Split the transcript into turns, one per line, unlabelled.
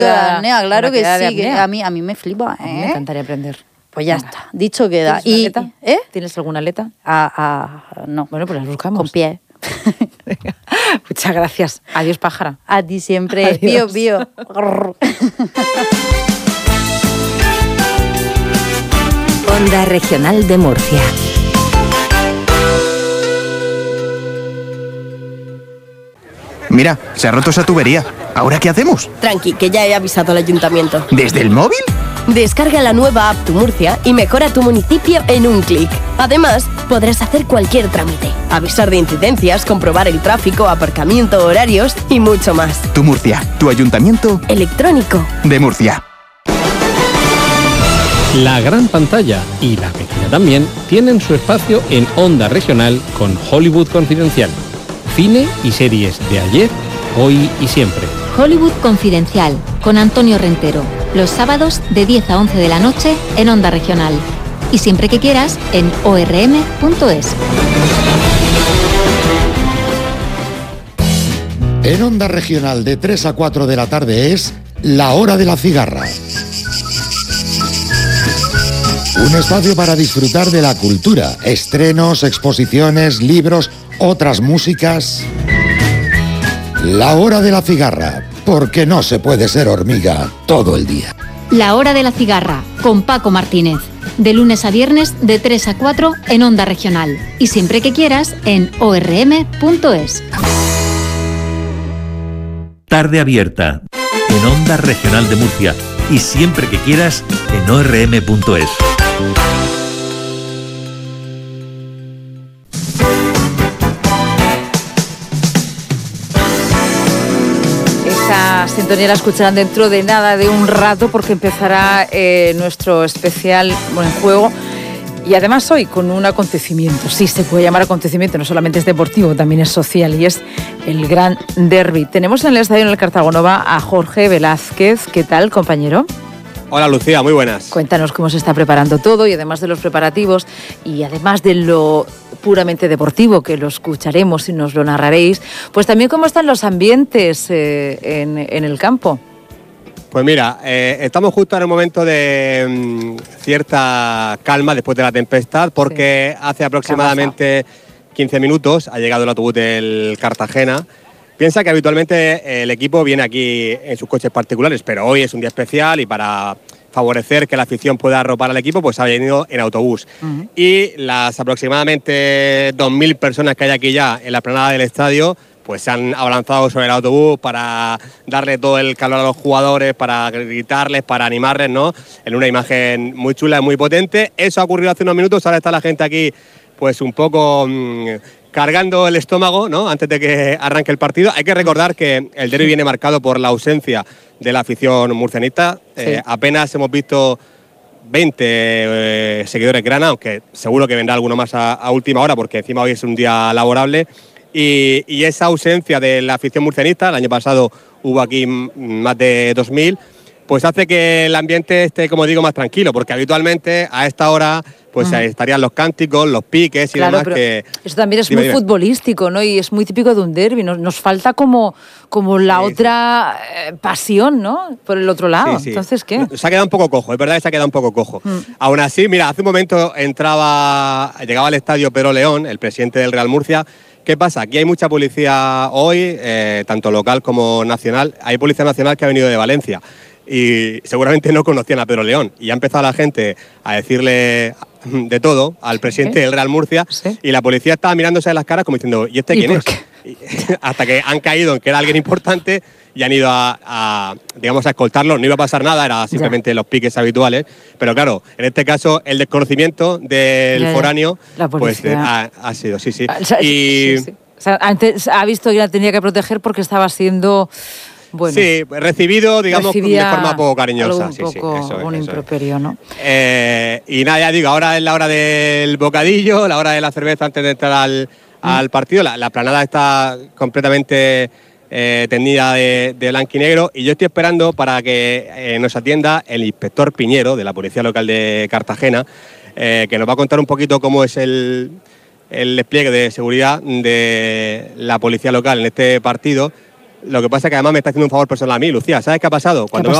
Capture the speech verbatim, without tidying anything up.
apnea, claro que sí, que
apnea.
a mí, a mí me flipa, ¿eh?
A mí me encantaría aprender.
Pues ya
Venga.
está, dicho queda.
¿Tienes
Y,
una aleta?
¿eh?
¿Tienes alguna aleta?
A, a, no,
Bueno, pues las buscamos.
con pie.
Muchas gracias. Adiós, pájara.
A ti siempre. Pío,
Adiós.
pío.
Onda Regional de Murcia.
Mira, se ha roto esa tubería. ¿Ahora qué hacemos?
Tranqui, que ya he avisado al ayuntamiento.
¿Desde el móvil?
Descarga la nueva app Tu Murcia y mejora tu municipio en un clic. Además, podrás hacer cualquier trámite, avisar de incidencias, comprobar el tráfico, aparcamiento, horarios y mucho más.
Tu Murcia, tu ayuntamiento
Electrónico.
de Murcia.
La gran pantalla y la pequeña también tienen su espacio en Onda Regional con Hollywood Confidencial. Cine y series de ayer, hoy y siempre.
Hollywood Confidencial, con Antonio Rentero, los sábados de diez a once de la noche en Onda Regional. Y siempre que quieras en o erre eme punto es.
En Onda Regional de tres a cuatro de la tarde es La Hora de la Cigarra. Un espacio para disfrutar de la cultura, estrenos, exposiciones, libros, otras músicas. La Hora de la Cigarra, porque no se puede ser hormiga todo el día.
La Hora de la Cigarra, con Paco Martínez. De lunes a viernes de tres a cuatro en Onda Regional. Y siempre que quieras en o erre eme punto es.
Tarde abierta en Onda Regional de Murcia y siempre que quieras en o erre eme punto es.
Esa sintonía la escucharán dentro de nada, de un rato, porque empezará eh, nuestro especial Buen Juego. Y además hoy con un acontecimiento, sí se puede llamar acontecimiento, no solamente es deportivo, también es social, y es el Gran Derby. Tenemos en el estadio en el Cartagonova a Jorge Velázquez. ¿Qué tal, compañero?
Hola Lucía, muy buenas.
Cuéntanos cómo se está preparando todo y además de los preparativos y además de lo puramente deportivo, que lo escucharemos y nos lo narraréis, pues también cómo están los ambientes eh, en, en el campo.
Pues mira, eh, estamos justo en un momento de mm, cierta calma después de la tempestad, porque sí. Hace aproximadamente quince minutos ha llegado el autobús del Cartagena. Piensa que habitualmente el equipo viene aquí en sus coches particulares, pero hoy es un día especial y para favorecer que la afición pueda arropar al equipo, pues ha venido en autobús. Uh-huh. Y las aproximadamente dos mil personas que hay aquí ya en la explanada del estadio, pues se han abalanzado sobre el autobús para darle todo el calor a los jugadores, para gritarles, para animarles, ¿no? En una imagen muy chula y muy potente. Eso ha ocurrido hace unos minutos, ahora está la gente aquí pues un poco mmm, cargando el estómago, ¿no? Antes de que arranque el partido. Hay que recordar que el derbi viene marcado por la ausencia de la afición murcianista. Sí. Eh, apenas hemos visto veinte eh, seguidores grana, aunque seguro que vendrá alguno más a, a última hora, porque encima hoy es un día laborable. Y, y esa ausencia de la afición murcianista, el año pasado hubo aquí más de dos mil, pues hace que el ambiente esté, como digo, más tranquilo, porque habitualmente a esta hora pues uh-huh. estarían los cánticos, los piques y
claro,
demás.
Pero
que
eso también es
dime,
muy
dime.
futbolístico, ¿no? Y es muy típico de un derbi. Nos, nos falta como, como la sí, otra sí. Eh, pasión, ¿no? Por el otro lado. Sí, sí. Entonces, ¿qué?
Se ha quedado un poco cojo, es verdad que se ha quedado un poco cojo. Mm. Aún así, mira, hace un momento entraba, llegaba al estadio Pedro León, el presidente del Real Murcia. ¿Qué pasa? Aquí hay mucha policía hoy, eh, tanto local como nacional. Hay policía nacional que ha venido de Valencia y seguramente no conocían a Pedro León. Y ha empezado la gente a decirle de todo al presidente ¿Sí? del Real Murcia, ¿Sí? y la policía estaba mirándose en las caras como diciendo, ¿y este ¿Y quién es? Y, hasta que han caído en que era alguien importante y han ido a, a, digamos, a escoltarlo. No iba a pasar nada, era simplemente ya. los piques habituales. Pero claro, en este caso, el desconocimiento del ya, foráneo ya. pues eh, ha, ha sido, sí, sí.
O sea,
y,
sí, sí. O sea, antes ha visto que la tenía que proteger porque estaba siendo... Bueno,
sí, recibido, digamos, de forma poco cariñosa.
Un
sí,
poco,
sí, eso es,
un
eso
improperio,
es.
¿no?
Eh, y nada, ya digo, ahora es la hora del bocadillo, la hora de la cerveza antes de entrar al, mm. al partido. La, la planada está completamente eh, tendida de, de blanco y negro y yo estoy esperando para que eh, nos atienda el inspector Piñero de la Policía Local de Cartagena, eh, que nos va a contar un poquito cómo es el, el despliegue de seguridad de la Policía Local en este partido. Lo que pasa es que además me está haciendo un favor personal a mí, Lucía. ¿Sabes qué ha pasado? Cuando